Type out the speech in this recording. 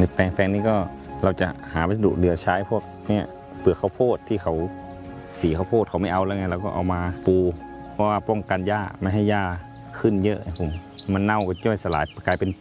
ในแปลงนี้ก็เราจะหาวัสดุเหลือใช้พวกเนี่ยเปลือกข้าวโพดที่เขาสีข้าวโพดเขาไม่เอาแล้วไงเราก็เอามาปูเพราะว่าป้องกันหญ้าไม่ให้หญ้าขึ้นเยอะผมมันเน่าก็ย่อยสลายกลายเป็น